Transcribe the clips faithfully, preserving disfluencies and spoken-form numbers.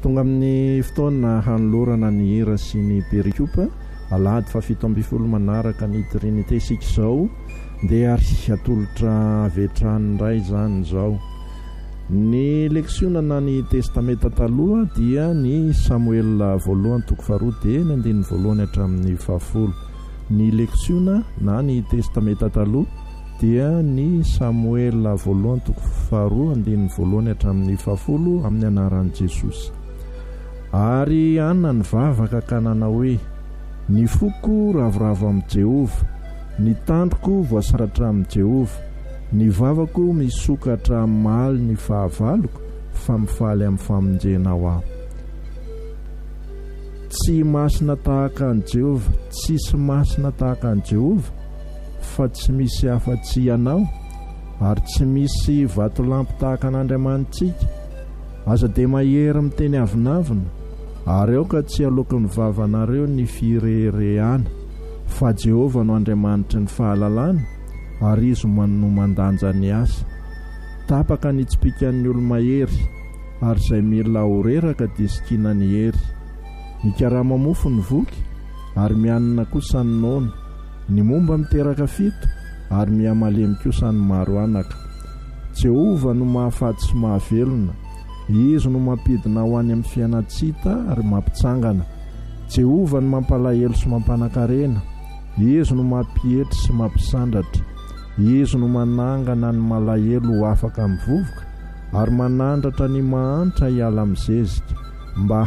tonga amin'ny fotoana hanolorana ny hira sy ny perikopa alahady fa fito amby folo manaraka ny trinité sika izao dia ary atolotra vetrany indray zany zao. Ny leksiona na ny testamenta taloha dia ny Samuel voalohany toko faharoa dia ny andininy voalohany hatramin'ny fahafolo. Ny leksiona na ny testamenta taloha dia ny Samuel voalohany toko faharoa andininy voalohany hatramin'ny fahafolo amin'ny anaran'i Jesosy. Ary anna ny vavaka kanana hoe ny foko ravoravo amin'i Jehova, ny tandroko voasaratra amin'i Jehova, ny vavako misokatra maly ny fahavaloko fa mifaly amin'ny famonjena ho aho. Tsy masina tahaka an'i Jehova, tsisy masina tahaka an'i Jehova, fa tsy misy afa-tsy ianao, ary tsy misy vatolampy tahaka an'Andriamanitsika. Aza dia mahery miteny avinavina, ary ao ka tsy aloky ny vavanareo ny firehirehana, fa Jehova no Andriamanitry ny fahalalana, ary izy no mandanja ny asa. Tapaka ny tsipikan'ny olo-mahery, ary izay mila horeraka dia sikina ny hery. Mikarama mofo ny voky, ary mianina kosa ny noana, ny momba miteraka fito, ary miamalemy kosa ny maro anaka. Jehova no mahafaty sy mahavelona, izy no mampidina ho any amin'ny fiainatsita ary mampitsangana. Jehova no mampalahelo sy mampanankarena, izy no mampietry sy mampisandratra. Izy no manangana ny malahelo ho afaka mivovoka, ary manandratra ny mahantra hiala amin'ny zezika, mba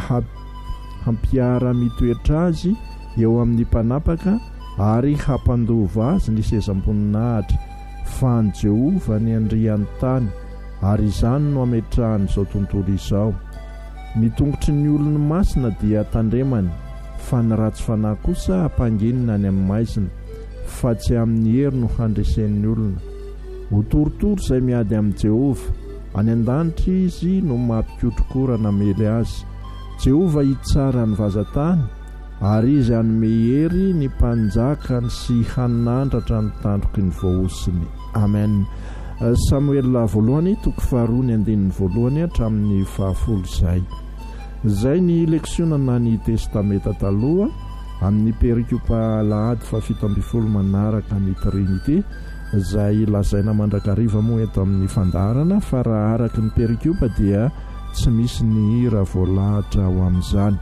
hampiara mitoetra azy eo amin'ny mpanapaka, ary hampandova azy ny sezam-boninahitra. Fa ny Jehova ny andrian'ny tany, ary izany no ametrahany izao tontolo izao. Ny tongotry ny olony masina dia tandremany, fa ny ratsy fanahy kosa hampanginina ny amin'ny maizina, fa tsy amin'ny hery no handresen'ny olona. Ho torotoro izay miady amin'ny Jehova, any an-danitra izy no mampikotrokorana mely azy. Jehova hitsara ny vazantany, ary izy hanome hery ny mpanjakany sy hanandratra ny tandroky ny voahosiny. Amen. Samuel voalohany toko faharoa ny andininy voalohany hatramin'ny fahafolo izay. Izay ny leksiona na ny testamenta taloha amin'ny perikopa lahady fa fito amby folo manaraka ny trinité, izay lazaina mandrakariva moa eto amin'ny fandarana, fa raha araka ny perikopa dia tsy misy ny hira voalahatra ho amin'izany.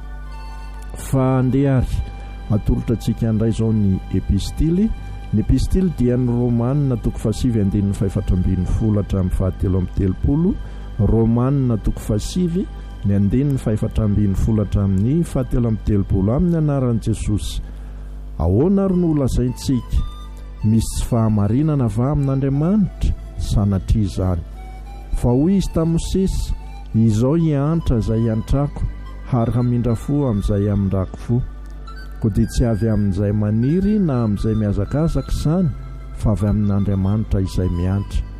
Fa andeha ary atolotra antsika indray izao ny epistily. Ny epistily dia ny Romanina toko fasivy andininy faefatra ambin'ny folo hatramin'ny fahatelo amby telopolo. Romanina toko fasivy ny andininy faefatra ambin'ny folo hatramin'ny fahatelo amby telopolo. Amin'ny anaran'i Jesosy. Ahoana ary no lazaintsika? Misy tsy fahamarinana va amin'Andriamanitra? Sanatria izany. Fa hoy izy tamin'i Mosesy, izao hiantra izay hiantrako, ary hamindra fo amin'izay hamindrako fo. Koa dia tsy avy amin'izay maniry na amin'izay mihazakazaka izany, fa avy amin'Andriamanitra izay miantra.